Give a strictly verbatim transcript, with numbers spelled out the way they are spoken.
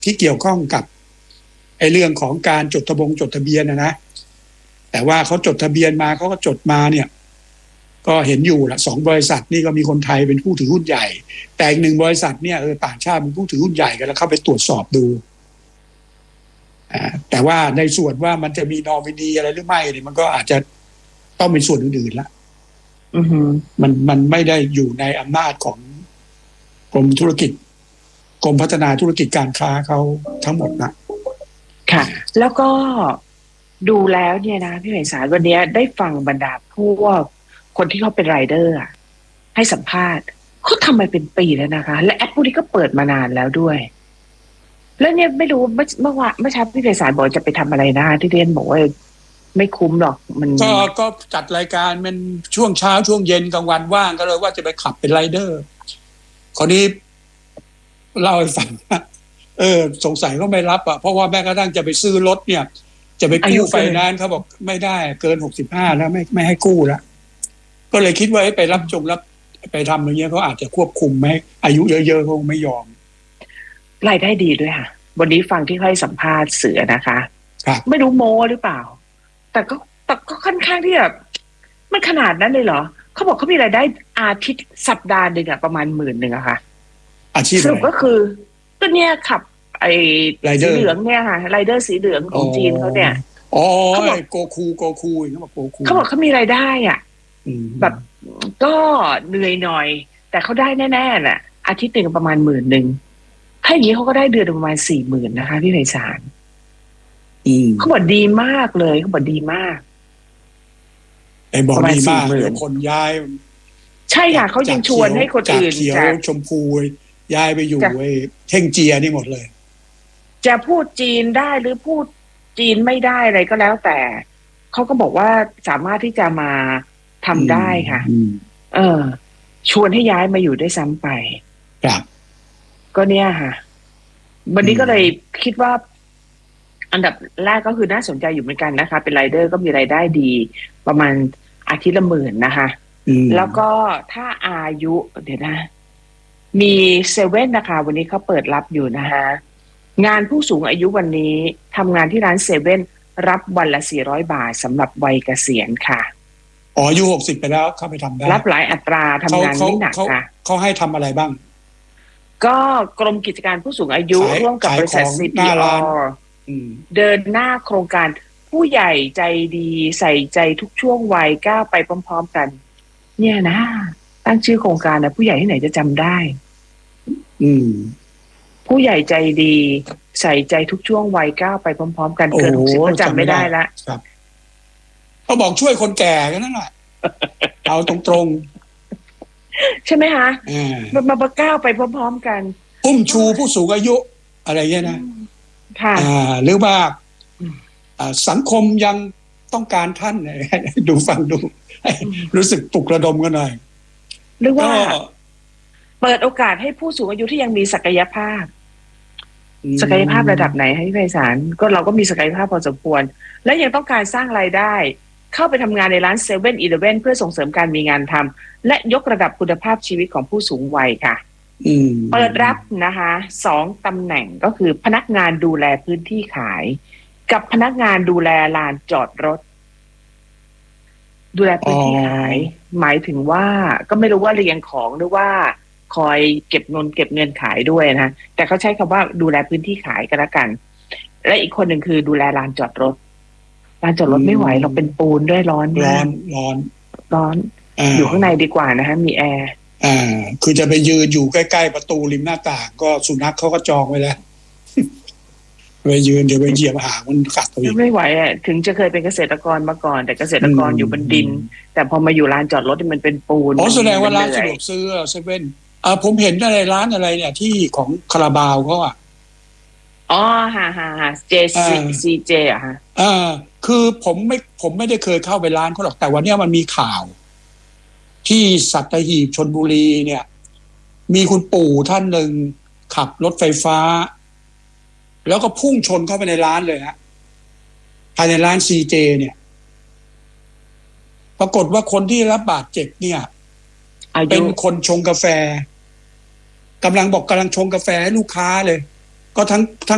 ที่เกี่ยวข้องกับไอ้เรื่องของการจดทะบงจดทะเบียนนะนะแต่ว่าเขาจดทะเบียนมาเขาก็จดมาเนี่ยก็เห็นอยู่ละสองบริษัทนี่ก็มีคนไทยเป็นผู้ถือหุ้นใหญ่แต่อีกหนึ่งบริษัทเนี่ยเออต่างชาติเป็นผู้ถือหุ้นใหญ่กันแล้วเข้าไปตรวจสอบดูแต่ว่าในส่วนว่ามันจะมีนอมินีอะไรหรือไม่เนี่ยมันก็อาจจะต้องเป็นส่วนอื่นๆละมันมันไม่ได้อยู่ในอำนาจของกรมธุรกิจกรมพัฒนาธุรกิจการค้าเขาทั้งหมดนะค่ะแล้วก็ดูแล้วเนี่ยนะพี่ไพศาลวันนี้ได้ฟังบรรดาพวกคนที่เขาเป็นไรเดอร์ให้สัมภาษณ์เขาทำมาเป็นปีแล้วนะคะและแอปพวกนี้ก็เปิดมานานแล้วด้วยแล้วเนี่ยไม่รู้เมื่อเมื่อวานเมื่อเช้าพี่ไพศาลบอกจะไปทำอะไรนะที่เรียนบอกว่าไม่คุ้มหรอกมันก็ก็จัดรายการเป็นช่วงเช้าช่วงเย็นกลางวันว่างก็เลยว่าจะไปขับเป็นไรเดอร์คราวนี้เล่าให้ฟังเออสงสัยก็ไม่รับอ่ะเพราะว่าแม้กระทั่งจะไปซื้อรถเนี่ยจะไปกู้ไฟแนนซ์เขาบอกไม่ได้เกินหกสิบห้าแล้วไม่ไม่ให้กู้แล้วก็เลยคิดว่าไปรับจงรับไปทำอย่างเงี้ยเขาอาจจะควบคุมไม่อายุเยอะๆเขาไม่ยอมรายได้ดีด้วยค่ะวันนี้ฟังที่เขาให้สัมภาษณ์เสือนะคะไม่รู้โม้หรือเปล่าแต่ก็แต่ก็ค่อนข้างที่แบบมันขนาดนั้นเลยเหรอเขาบอกเขามีรายได้อาทิตย์สัปดาห์หนึ่งอะประมาณหมื่นหนึ่งอะค่ะอาชีพสรุปก็คือก็เนี่ยขับไอ้สีเหลืองเนี่ยค่ะไรเดอร์สีเหลืองของจีนเขาเนี่ยอ๋อเขาบอกโกคูโกคูเขาบอกโกคูเขาบอกเขามีรายได้อ่ะแบบก็เหนื่อยหน่อยแต่เขาได้แน่ๆแหละอาทิตย์หนึ่งประมาณหมื่นหนึ่งถ้าอย่างนี้เขาก็ได้เดือนประมาณสี่หมื่นนะคะพี่ไพศาลเขาบอกดีมากเลยเขาบอกดีมากไอ้บอกดีมากเลยคนย้ายใช่ค่ะเขายังชวนให้คนอื่นจากเขียวชมพูย้ายไปอยู่ไอ้เท่งเจียนี่หมดเลยจะพูดจีนได้หรือพูดจีนไม่ได้อะไรก็แล้วแต่เขาก็บอกว่าสามารถที่จะมาทำได้ค่ะเออชวนให้ย้ายมาอยู่ได้ซ้ำไปครับก็เนี่ยค่ะวันนี้ก็เลยคิดว่าอันดับแรกก็คือน่าสนใจอยู่เหมือนกันนะคะเป็นไรเดอร์ก็มีรายได้ดีประมาณอาทิตย์ละหมื่นนะคะแล้วก็ถ้าอายุเดี๋ยวนะมีเซเว่นนะคะวันนี้เขาเปิดรับอยู่นะคะงานผู้สูงอายุวันนี้ทำงานที่ร้านเซเว่นรับวันละสี่ร้อยบาทสำหรับวัยเกษียณค่ะอ๋ออายุหกสิบไปแล้วเข้าไปทำได้รับหลายอัตราทำงานไม่หนักค่ะเขาให้ทำอะไรบ้างก็กรมกิจการผู้สูงอายุร่วมกับบริษัท ซี พี อาร์ เดินหน้าโครงการผู้ใหญ่ใจดีใส่ใจทุกช่วงวัยก้าวไปพร้อมๆกันเนี่ยนะตั้งชื่อโครงการนะผู้ใหญ่ที่ไหนจะจำได้อืมผู้ใหญ่ใจดีใส่ใจทุกช่วงวัยก้าวไปพร้อมๆกันเกินหกสิบก็จำไม่ได้ละเขาบอกช่วยคนแก่กันนั่นแหละเอาตรงๆใช่ไหมคะมันมาก้าวไปพร้อมๆกันอุ้มชูผู้สูงอายุอะไรเงี้ยนะค่ะหรือว่าสังคมยังต้องการท่านดูฟังดูรู้สึกปลุกระดมกันหน่อยหรือว่าเปิดโอกาสให้ผู้สูงอายุที่ยังมีศักยภาพศักยภาพระดับไหนให้พี่ไพศาลก็เราก็มีศักยภาพพอสมควรและยังต้องการสร้างรายได้เข้าไปทำงานในร้านเซเว่นอีเลฟเว่นเพื่อส่งเสริมการมีงานทำและยกระดับคุณภาพชีวิตของผู้สูงวัยค่ะเปิดรับนะคะสองตำแหน่งก็คือพนักงานดูแลพื้นที่ขายกับพนักงานดูแลลานจอดรถดูแลพื้นที่ขายหมายถึงว่าก็ไม่รู้ว่าเรียงของหรือว่าคอยเก็บเงินเก็บเงินขายด้วยนะแต่เขาใช้คำว่าดูแลพื้นที่ขายกันละกันและอีกคนหนึ่งคือดูแลลานจอดรถลานจอดรถไม่ไหวเราเป็นปูนด้วยร้อนร้อนร้อนร้อนอยู่ข้างในดีกว่านะคะมีแอร์อ่าคือจะไปยืนอยู่ใกล้ๆประตูริมหน้าต่างก็สุนัขเขาก็จองไว้แล้วไปยืนเดี๋ยวไปเหยียบหางมันกัดตัวเองไม่ไหวอ่ะถึงจะเคยเป็นเกษตรกรมาก่อนแต่เกษตรกรอยู่บนดินแต่พอมาอยู่ลานจอดรถมันเป็นปูนอ๋อแสดงว่าร้านสะดวกซื้อเซเว่นอ่าผมเห็นอะไรร้านอะไรเนี่ยที่ของคาราบาวเขาอ่ะอ๋อฮ่าฮ่าฮ่าเจซีเจอ่ะฮะอ่าคือผมไม่ผมไม่ได้เคยเข้าไปร้านเขาหรอกแต่วันนี้มันมีข่าวที่สัตหีบชลบุรีเนี่ยมีคุณปู่ท่านหนึ่งขับรถไฟฟ้าแล้วก็พุ่งชนเข้าไปในร้านเลยฮะภายในร้าน ซี เจ เนี่ยปรากฏว่าคนที่รับบาดเจ็บเนี่ยเป็นคนชงกาแฟกำลังบอกกำลังชงกาแฟให้ลูกค้าเลยก็ทั้งทั้ง